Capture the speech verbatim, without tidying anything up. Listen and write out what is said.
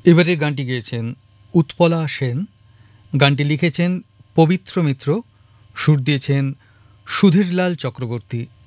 এবারে গানটি গেয়েছেন উৎপলা সেন, গানটি লিখেছেন পবিত্র মিত্র, সুর দিয়েছেন সুধীরলাল চক্রবর্তী।